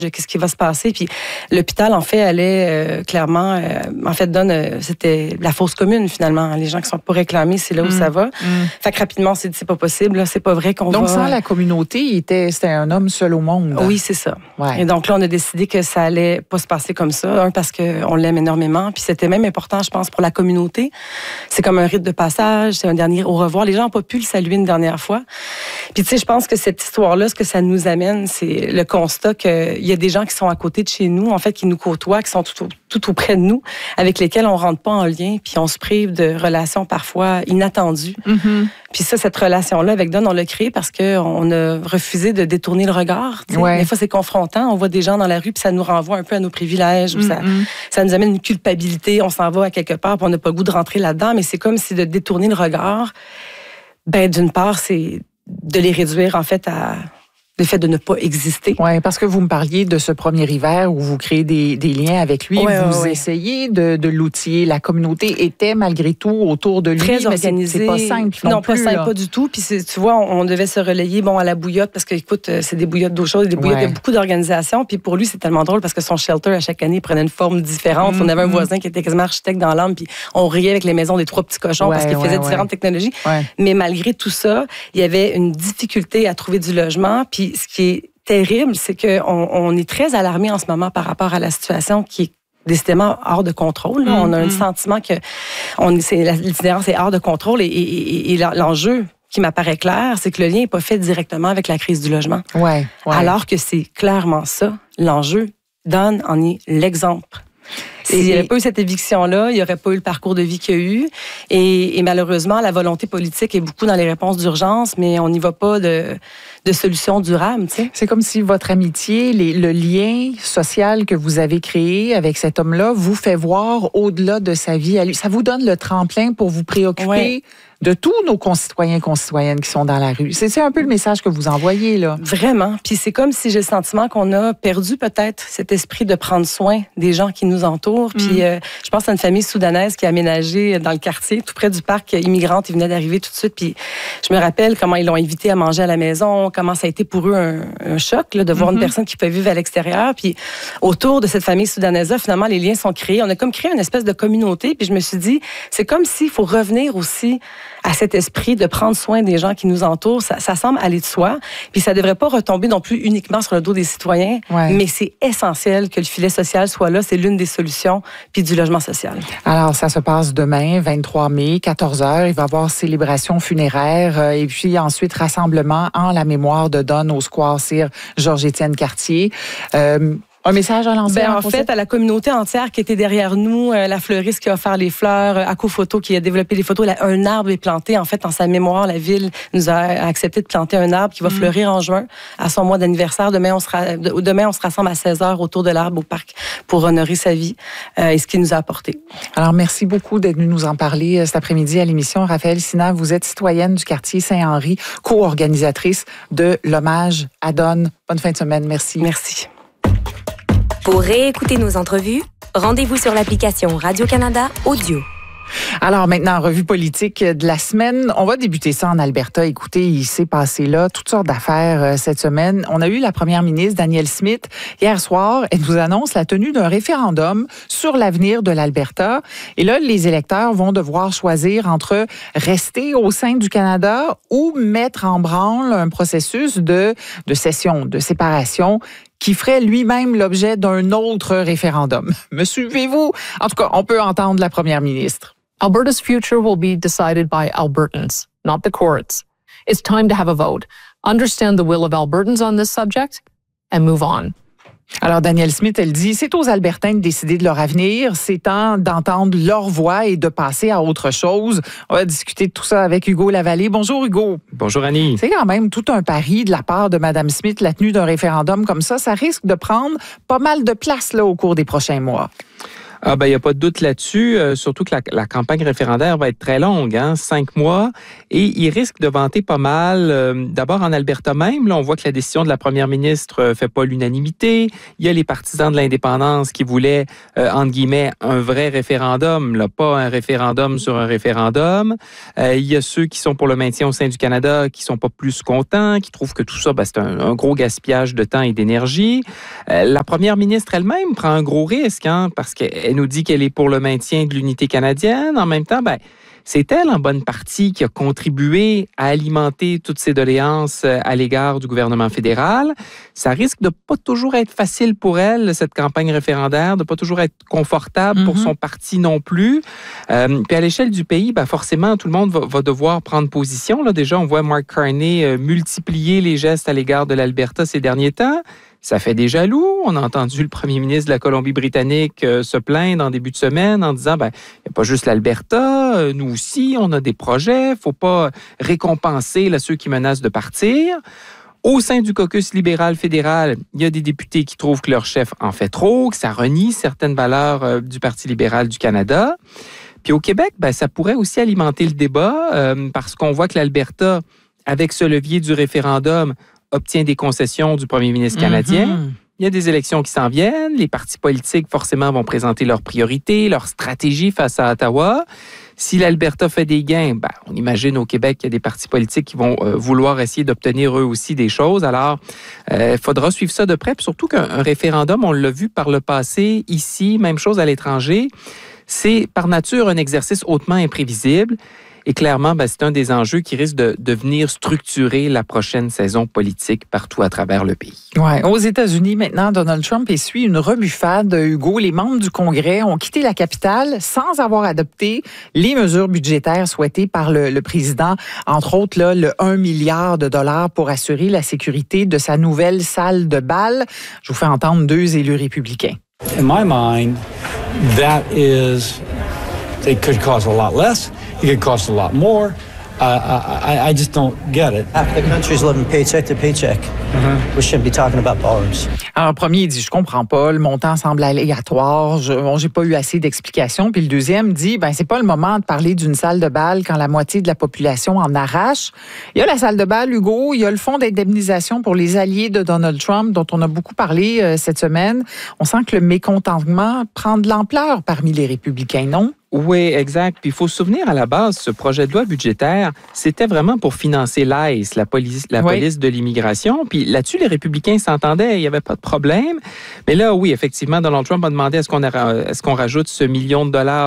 de qu'est-ce qui va se passer. Puis l'hôpital, en fait, allait clairement, c'était la fosse commune, finalement. Les gens qui sont pas réclamés, c'est là où ça va. Fait que rapidement, on s'est dit, c'est pas possible, là, c'est pas vrai qu'on va... Donc, sans la communauté, c'était un homme seul au monde. Oui, c'est ça. Ouais. Et donc là, on a décidé que ça allait pas se passer comme ça. Un, parce qu'on l'aime énormément. Puis c'était même important, je pense, pour la communauté. C'est comme un rite de passage, c'est un dernier au revoir. Les gens n'ont pas pu le saluer une dernière fois. Puis tu sais, je pense que cette histoire-là, ce que ça nous amène, c'est le constat qu'il y a des gens qui sont à côté de chez nous, en fait, qui nous côtoient, qui sont tout auprès de nous, avec lesquels on rentre pas en lien, puis on se prive de relations parfois inattendues. Puis ça, cette relation-là avec Don, on l'a créée parce qu'on a refusé de détourner le regard. Ouais. Des fois, c'est confrontant. On voit des gens dans la rue, puis ça nous renvoie un peu à nos privilèges, ou ça nous amène une culpabilité. On s'en va à quelque part, puis on n'a pas le goût de rentrer là-dedans, mais c'est comme si de détourner le regard, d'une part, c'est de les réduire, en fait, à le fait de ne pas exister. Oui, parce que vous me parliez de ce premier hiver où vous créez des liens avec lui. Vous essayez de l'outiller. La communauté était malgré tout autour de lui. Très organisée. C'est pas simple non plus. Pas simple, pas du tout. Puis tu vois, on devait se relayer à la bouillotte parce que, écoute, c'est des bouillottes d'eau chaude, des bouillottes, il y a beaucoup d'organisations. Puis pour lui, c'est tellement drôle parce que son shelter, à chaque année, prenait une forme différente. On avait un voisin qui était quasiment architecte dans l'âme, puis on riait avec les maisons des 3 petits cochons parce qu'il faisait différentes technologies. Mais malgré tout ça, il y avait une difficulté à trouver du logement. Puis ce qui est terrible, c'est qu'on est très alarmé en ce moment par rapport à la situation qui est décidément hors de contrôle. Là. On a un sentiment que l'itinérance est hors de contrôle et l'enjeu qui m'apparaît clair, c'est que le lien n'est pas fait directement avec la crise du logement. Alors que c'est clairement ça, l'enjeu. Don en est l'exemple. S'il n'y avait pas eu cette éviction-là, il n'y aurait pas eu le parcours de vie qu'il y a eu. Et malheureusement, la volonté politique est beaucoup dans les réponses d'urgence, mais on n'y va pas de solutions durables. Tu sais. C'est comme si votre amitié, le lien social que vous avez créé avec cet homme-là vous fait voir au-delà de sa vie à lui. Ça vous donne le tremplin pour vous préoccuper de tous nos concitoyens et concitoyennes qui sont dans la rue. C'est un peu le message que vous envoyez, là. Vraiment. Puis c'est comme si j'ai le sentiment qu'on a perdu peut-être cet esprit de prendre soin des gens qui nous entourent. Puis je pense à une famille soudanaise qui a aménagé dans le quartier, tout près du parc immigrante. Ils venaient d'arriver tout de suite. Puis je me rappelle comment ils l'ont invité à manger à la maison, comment ça a été pour eux un choc là, de voir une personne qui peut vivre à l'extérieur. Puis autour de cette famille soudanaise-là, finalement, les liens sont créés. On a comme créé une espèce de communauté. Puis je me suis dit, c'est comme s'il faut revenir aussi à cet esprit de prendre soin des gens qui nous entourent. Ça semble aller de soi. Puis ça ne devrait pas retomber non plus uniquement sur le dos des citoyens, mais c'est essentiel que le filet social soit là. C'est l'une des solutions, puis du logement social. Alors, ça se passe demain, 23 mai, 14h. Il va y avoir célébration funéraire et puis ensuite rassemblement en la mémoire de Don au square Sir Georges-Étienne Cartier. Un message à lancer? En fait, à la communauté entière qui était derrière nous, la fleuriste qui a offert les fleurs, Acophoto qui a développé les photos, un arbre est planté. En fait, en sa mémoire, la ville nous a accepté de planter un arbre qui va fleurir en juin, à son mois d'anniversaire. Demain, on se rassemble à 16h autour de l'arbre au parc pour honorer sa vie et ce qu'il nous a apporté. Alors, merci beaucoup d'être venu nous en parler cet après-midi à l'émission. Raphaëlle Sina, vous êtes citoyenne du quartier Saint-Henri, co-organisatrice de l'hommage à Don. Bonne fin de semaine. Merci. Merci. Pour réécouter nos entrevues, rendez-vous sur l'application Radio-Canada Audio. Alors maintenant, revue politique de la semaine. On va débuter ça en Alberta. Écoutez, il s'est passé là toutes sortes d'affaires cette semaine. On a eu la première ministre, Danielle Smith, hier soir. Elle nous annonce la tenue d'un référendum sur l'avenir de l'Alberta. Et là, les électeurs vont devoir choisir entre rester au sein du Canada ou mettre en branle un processus de cession, de séparation, qui ferait lui-même l'objet d'un autre référendum. Me suivez-vous? En tout cas, on peut entendre la première ministre. Alberta's future will be decided by Albertans, not the courts. It's time to have a vote, understand the will of Albertans on this subject, and move on. Alors, Danielle Smith, elle dit, c'est aux Albertains de décider de leur avenir. C'est temps d'entendre leur voix et de passer à autre chose. On va discuter de tout ça avec Hugo Lavallée. Bonjour, Hugo. Bonjour, Annie. C'est quand même tout un pari de la part de Mme Smith, la tenue d'un référendum comme ça. Ça risque de prendre pas mal de place là, au cours des prochains mois. Il n'y a pas de doute là-dessus, surtout que la campagne référendaire va être très longue, 5 mois, et il risque de vanter pas mal. D'abord, en Alberta même, là, on voit que la décision de la première ministre fait pas l'unanimité. Il y a les partisans de l'indépendance qui voulaient, entre guillemets, un vrai référendum, là, pas un référendum sur un référendum. Il y a ceux qui sont pour le maintien au sein du Canada qui sont pas plus contents, qui trouvent que tout ça, c'est un gros gaspillage de temps et d'énergie. La première ministre elle-même prend un gros risque, parce qu'elle nous dit qu'elle est pour le maintien de l'unité canadienne. En même temps, c'est elle, en bonne partie, qui a contribué à alimenter toutes ces doléances à l'égard du gouvernement fédéral. Ça risque de pas toujours être facile pour elle, cette campagne référendaire, de pas toujours être confortable pour son parti non plus. Puis à l'échelle du pays, forcément, tout le monde va devoir prendre position. Là, déjà, on voit Mark Carney multiplier les gestes à l'égard de l'Alberta ces derniers temps. Ça fait des jaloux. On a entendu le premier ministre de la Colombie-Britannique se plaindre en début de semaine en disant, il n'y a pas juste l'Alberta, nous aussi, on a des projets, faut pas récompenser là, ceux qui menacent de partir. Au sein du caucus libéral fédéral, il y a des députés qui trouvent que leur chef en fait trop, que ça renie certaines valeurs du Parti libéral du Canada. Puis au Québec, ça pourrait aussi alimenter le débat parce qu'on voit que l'Alberta, avec ce levier du référendum, obtient des concessions du premier ministre canadien. Il y a des élections qui s'en viennent. Les partis politiques, forcément, vont présenter leurs priorités, leur stratégie face à Ottawa. Si l'Alberta fait des gains, on imagine au Québec qu'il y a des partis politiques qui vont vouloir essayer d'obtenir eux aussi des choses. Alors, il faudra suivre ça de près. Puis surtout qu'un référendum, on l'a vu par le passé, ici, même chose à l'étranger, c'est par nature un exercice hautement imprévisible. Et clairement, c'est un des enjeux qui risque de venir structurer la prochaine saison politique partout à travers le pays. Ouais. Aux États-Unis, maintenant, Donald Trump essuie une rebuffade. Hugo, les membres du Congrès ont quitté la capitale sans avoir adopté les mesures budgétaires souhaitées par le président. Entre autres, là, le 1 milliard de dollars pour assurer la sécurité de sa nouvelle salle de bal. Je vous fais entendre 2 élus républicains. In my mind, it could cost a lot less. It could cost a lot more. I just don't get it. Half the country's living paycheck to paycheck. We shouldn't be talking about dollars. Alors, le premier, il dit, je comprends pas, le montant semble aléatoire, j'ai pas eu assez d'explications. Puis le deuxième dit, c'est pas le moment de parler d'une salle de bal quand la moitié de la population en arrache. Il y a la salle de bal, Hugo, il y a le fonds d'indemnisation pour les alliés de Donald Trump, dont on a beaucoup parlé cette semaine. On sent que le mécontentement prend de l'ampleur parmi les républicains, non? Oui, exact. Puis il faut se souvenir, à la base, ce projet de loi budgétaire, c'était vraiment pour financer l'ICE, la police de l'immigration. Puis là-dessus, les républicains s'entendaient, il n'y avait pas de problème. Mais là, oui, effectivement, Donald Trump a demandé est-ce qu'on rajoute ce milliard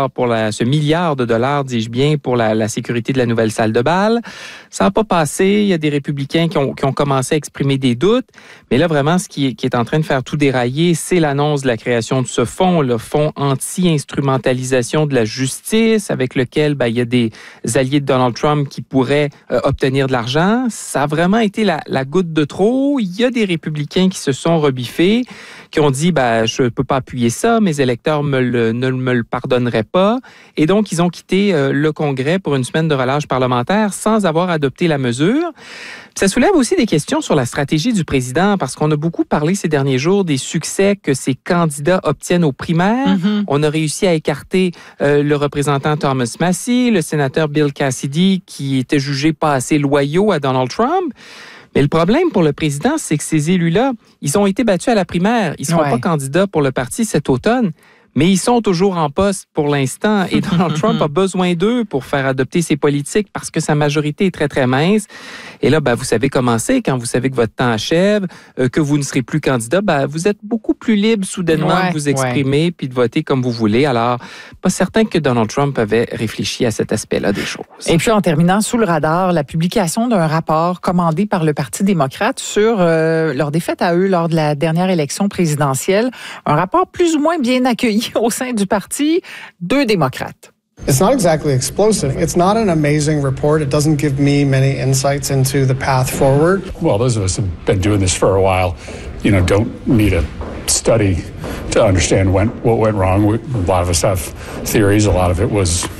de dollars, dis-je bien, pour la sécurité de la nouvelle salle de bal. Ça n'a pas passé. Il y a des républicains qui ont commencé à exprimer des doutes. Mais là, vraiment, ce qui est en train de faire tout dérailler, c'est l'annonce de la création de ce fonds, le fonds anti-instrumentalisation de la justice, avec lequel il y a des alliés de Donald Trump qui pourraient obtenir de l'argent. Ça a vraiment été la goutte de trop. Il y a des républicains qui se sont rebiffés, qui ont dit je ne peux pas appuyer ça, mes électeurs ne me le pardonneraient pas. Et donc, ils ont quitté le Congrès pour une semaine de relâche parlementaire sans avoir adopté la mesure. Ça soulève aussi des questions sur la stratégie du président, parce qu'on a beaucoup parlé ces derniers jours des succès que ses candidats obtiennent aux primaires. On a réussi à écarter le représentant Thomas Massie, le sénateur Bill Cassidy, qui était jugé pas assez loyaux à Donald Trump. Mais le problème pour le président, c'est que ces élus-là, ils ont été battus à la primaire. Ils ne seront pas candidats pour le parti cet automne. Mais ils sont toujours en poste pour l'instant et Donald Trump a besoin d'eux pour faire adopter ses politiques parce que sa majorité est très, très mince. Et là, vous savez comment c'est quand vous savez que votre temps achève, que vous ne serez plus candidat, vous êtes beaucoup plus libre soudainement de vous exprimer puis de voter comme vous voulez. Alors, pas certain que Donald Trump avait réfléchi à cet aspect-là des choses. Et puis, en terminant, sous le radar, la publication d'un rapport commandé par le Parti démocrate sur leur défaite à eux lors de la dernière élection présidentielle. Un rapport plus ou moins bien accueilli au sein du parti, 2 démocrates. It's not exactly explosive. It's not an amazing report. It doesn't give me many insights into the path forward. Well, those of us who have been doing this for a while, don't need a study to understand what went wrong. A lot of us have theories. A lot of it was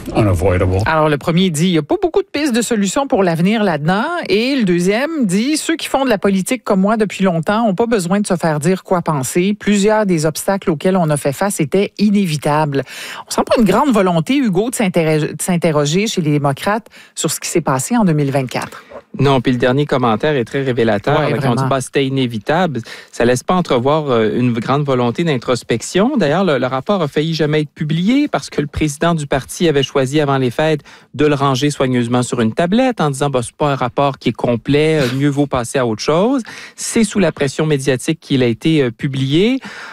unavoidable. Alors, le premier dit, il n'y a pas beaucoup de pistes de solutions pour l'avenir là-dedans. Et le deuxième dit, ceux qui font de la politique comme moi depuis longtemps n'ont pas besoin de se faire dire quoi penser. Plusieurs des obstacles auxquels on a fait face étaient inévitables. On sent pas une grande volonté, Hugo, de s'interroger chez les démocrates sur ce qui s'est passé en 2024. Non, puis le dernier commentaire est très révélateur. Ouais, quand on dit c'était inévitable, ça laisse pas entrevoir une grande volonté d'introspection. D'ailleurs, le rapport a failli jamais être publié parce que le président du parti avait choisi avant les fêtes de le ranger soigneusement sur une tablette en disant c'est pas un rapport qui est complet, mieux vaut passer à autre chose. C'est sous la pression médiatique qu'il a été publié.